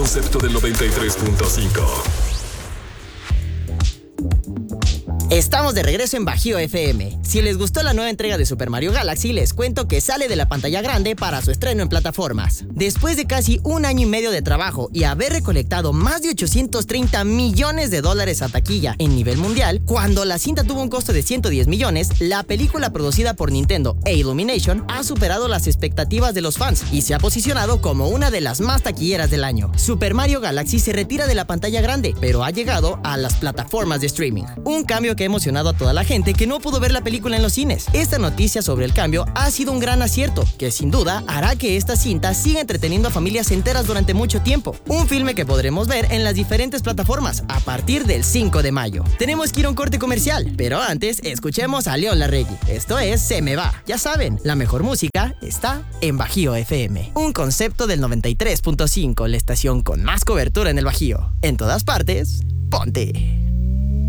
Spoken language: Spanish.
concepto del 93.5. Estamos de regreso en Bajío FM. Si les gustó la nueva entrega de Super Mario Galaxy, les cuento que sale de la pantalla grande para su estreno en plataformas. Después de casi 1 año y medio de trabajo y haber recolectado más de 830 millones de dólares a taquilla en nivel mundial, cuando la cinta tuvo un costo de 110 millones, la película producida por Nintendo e Illumination ha superado las expectativas de los fans y se ha posicionado como una de las más taquilleras del año. Super Mario Galaxy se retira de la pantalla grande, pero ha llegado a las plataformas de streaming. Un cambio que ha emocionado a toda la gente que no pudo ver la película en los cines. Esta noticia sobre el cambio ha sido un gran acierto, que sin duda hará que esta cinta siga entreteniendo a familias enteras durante mucho tiempo. Un filme que podremos ver en las diferentes plataformas a partir del 5 de mayo. Tenemos que ir a un corte comercial, pero antes escuchemos a León Larregui. Esto es Se Me Va. Ya saben, la mejor música está en Bajío FM. Un concepto del 93.5, la estación con más cobertura en el Bajío. En todas partes, ponte.